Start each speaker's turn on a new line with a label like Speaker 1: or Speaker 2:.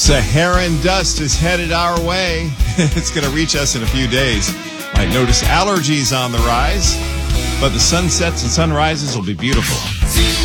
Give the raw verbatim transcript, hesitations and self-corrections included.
Speaker 1: Saharan dust is headed our way. It's going to reach us in a few days. Might notice allergies on the rise, but the sunsets and sunrises will be beautiful.